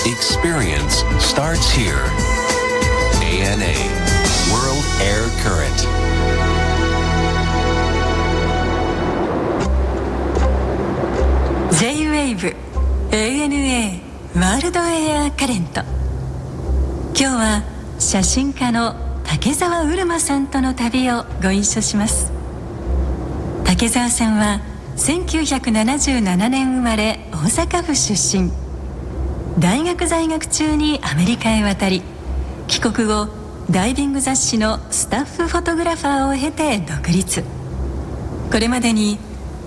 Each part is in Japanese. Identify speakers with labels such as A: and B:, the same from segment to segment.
A: Experience starts here. ANA World Air Current.
B: J-Wave ANA ワールドエアカレント。今日は写真家の竹澤うるまさんとの旅をご一緒します。竹澤さんは1977年生まれ、大阪府出身。大学在学中にアメリカへ渡り、帰国後ダイビング雑誌のスタッフフォトグラファーを経て独立。これまでに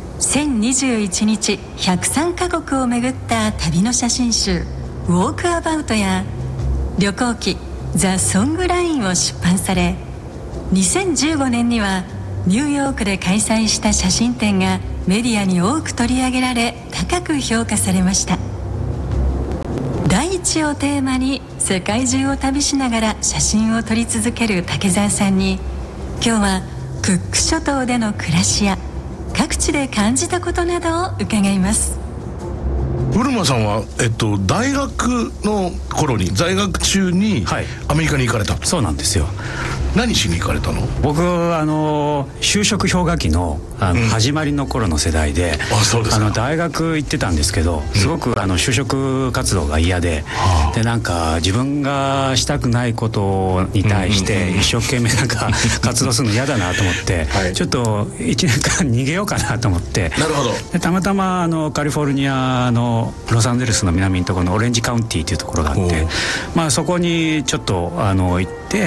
B: 1021日103カ国を巡った旅の写真集ウォークアバウトや旅行記ザ・ソングラインを出版され、2015年にはニューヨークで開催した写真展がメディアに多く取り上げられ、高く評価されました。大地をテーマに世界中を旅しながら写真を撮り続ける竹澤さんに、今日はクック諸島での暮らしや各地で感じたことなどを伺います。
C: うるまさんは、大学の頃に在学中にアメリカに行かれた、
D: そうなんですよ。
C: 何しに行かれたの？
D: 僕就職氷河期の始まりの頃の世代で、
C: そうですか。
D: 大学行ってたんですけど、すごく就職活動が嫌で、でなんか自分がしたくないことに対して一生懸命なんか活動するの嫌だなと思って、ちょっと1年間逃げようかなと思って。
C: なるほど。
D: でたまたまカリフォルニアのロサンゼルスの南のところのオレンジカウンティというところがあって、そこにちょっと行って、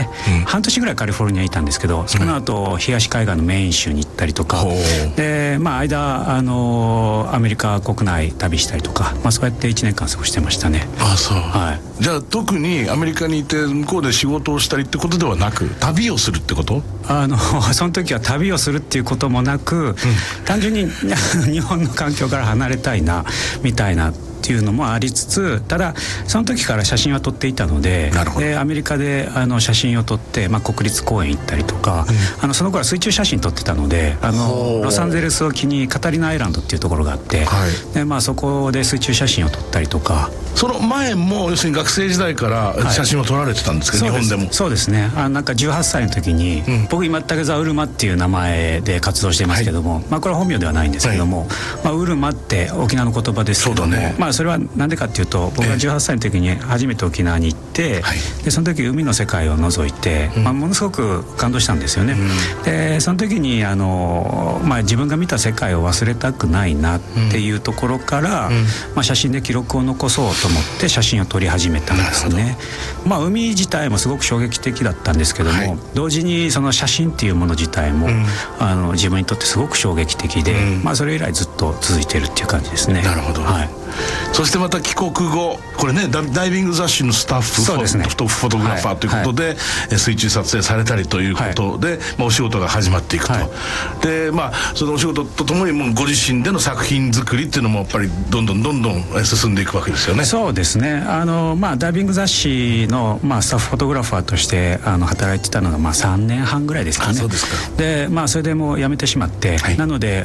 D: 半年ぐらいカリフォルニアにいたんですけど、その後東海岸のメイン州に行ったりとかで、間アメリカ国内旅したりとか、そうやって1年間過ごしてましたね。
C: そう、じゃあ特にアメリカにいて向こうで仕事をしたりってことではなく、旅をするってこと？
D: その時は旅をするっていうこともなく、単純に日本の環境から離れたいなみたいなっていうのもありつつ、ただその時から写真は撮っていたので、アメリカで写真を撮って、国立公園行ったりとか、その頃は水中写真撮ってたので、ロサンゼルス沖にカタリナアイランドっていうところがあって、でそこで水中写真を撮ったりとか。
C: その前も要するに学生時代から写真を撮られてたんですけど、日本でも。
D: そうですね。なんか18歳の時に、僕今竹澤うるまっていう名前で活動してますけども、これは本名ではないんですけども、うるまって沖縄の言葉ですけども、それはなんでかっていうと、僕が18歳の時に初めて沖縄に行って、でその時海の世界を覗いて、ものすごく感動したんですよね。でその時に自分が見た世界を忘れたくないなっていうところから、写真で記録を残そうと思って写真を撮り始めたんですね。海自体もすごく衝撃的だったんですけども、同時にその写真っていうもの自体も、自分にとってすごく衝撃的で、それ以来ずっと続いてるっていう感じですね。
C: なるほど。そしてまた帰国後、これね、ダイビング雑誌のスタッフ、フォトグラファーということで、水中撮影されたりということで、お仕事が始まっていくと。でそのお仕事とともにもうご自身での作品作りっていうのもやっぱりどんどん進んでいくわけですよね。
D: そうですね。ダイビング雑誌の、スタッフフォトグラファーとして働いてたのが3年半ぐらいですかね。
C: そうですか。
D: でそれでもう辞めてしまって、なので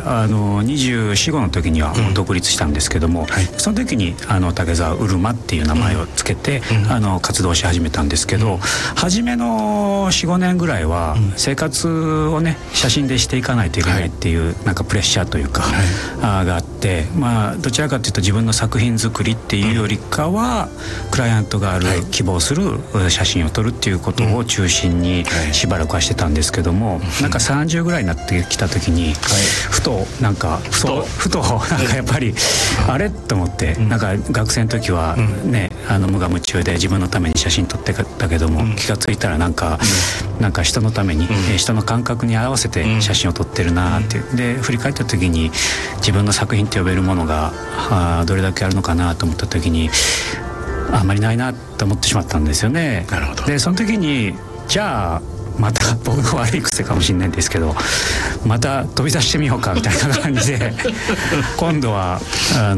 D: 24、5の時にはもう独立したんですけども、その時に竹澤うるまっていう名前をつけて、活動し始めたんですけど、初めの 4,5 年ぐらいは生活をね写真でしていかないといけないっていう、なんかプレッシャーというか、があって、どちらかというと自分の作品作りっていうよりかは、クライアントが希望する写真を撮るっていうことを中心にしばらくはしてたんですけども、なんか30ぐらいになってきた時に、ふとやっぱりあれと思って、なんか学生の時はね、無我夢中で自分のために写真撮ってたけども、気がついたらなんか人のために、人の感覚に合わせて写真を撮ってるなって、で振り返った時に自分の作品って呼べるものがどれだけあるのかなと思った時に、あんまりないなと思ってしまったんですよね。
C: なるほど。
D: でその時にじゃあまた僕の悪い癖かもしれないんですけど、また飛び出してみようかみたいな感じで今度は